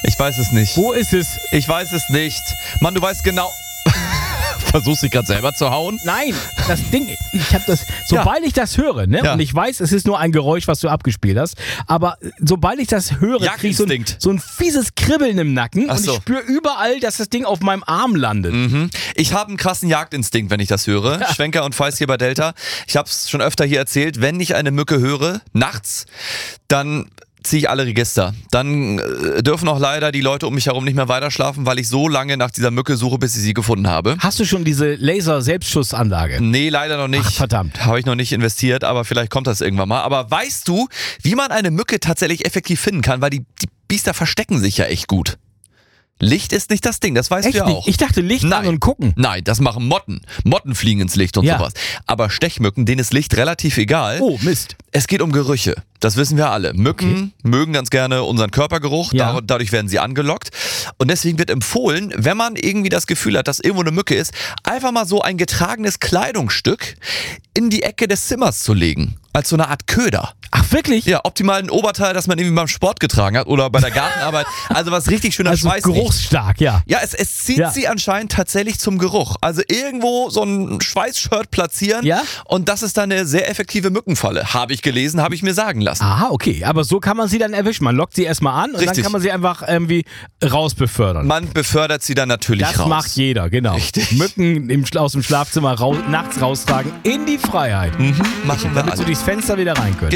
Ich weiß es nicht. Wo ist es? Ich weiß es nicht. Mann, du weißt genau... Versuchst dich gerade selber zu hauen? Nein, das Ding, ich habe das, sobald ich das höre, ne, und ich weiß, es ist nur ein Geräusch, was du abgespielt hast, aber sobald ich das höre, kriege ich so ein fieses Kribbeln im Nacken und ich spüre überall, dass das Ding auf meinem Arm landet. Mhm. Ich habe einen krassen Jagdinstinkt, wenn ich das höre. Schwenker und Feist hier bei Delta. Ich habe es schon öfter hier erzählt, wenn ich eine Mücke höre, nachts, dann ziehe ich alle Register. Dann dürfen auch leider die Leute um mich herum nicht mehr weiterschlafen, weil ich so lange nach dieser Mücke suche, bis ich sie gefunden habe. Hast du schon diese Laser-Selbstschussanlage? Nee, leider noch nicht. Ach, verdammt. Habe ich noch nicht investiert, aber vielleicht kommt das irgendwann mal. Aber weißt du, wie man eine Mücke tatsächlich effektiv finden kann? Weil die Biester verstecken sich ja echt gut. Licht ist nicht das Ding, das weißt du ja auch. Ich dachte Licht an und gucken. Nein, das machen Motten. Motten fliegen ins Licht und sowas. Aber Stechmücken, denen ist Licht relativ egal. Oh, Mist. Es geht um Gerüche. Das wissen wir alle. Mücken mögen ganz gerne unseren Körpergeruch. Ja. Dadurch werden sie angelockt. Und deswegen wird empfohlen, wenn man irgendwie das Gefühl hat, dass irgendwo eine Mücke ist, einfach mal so ein getragenes Kleidungsstück in die Ecke des Zimmers zu legen. Als so eine Art Köder. Ach, wirklich? Ja, optimal ein Oberteil, das man irgendwie beim Sport getragen hat oder bei der Gartenarbeit. Also was richtig schöner also Schweiß. Geruchsstark, ja. Ja, es zieht sie anscheinend tatsächlich zum Geruch. Also irgendwo so ein Schweißshirt platzieren und das ist dann eine sehr effektive Mückenfalle. Habe ich gelesen, habe ich mir sagen lassen. Aha, okay. Aber so kann man sie dann erwischen. Man lockt sie erstmal an und dann kann man sie einfach irgendwie rausbefördern. Man befördert sie dann natürlich raus. Das macht jeder, genau. Richtig. Mücken aus dem Schlafzimmer nachts raustragen in die Freiheit. Machen wir damit sie durchs Fenster wieder rein können.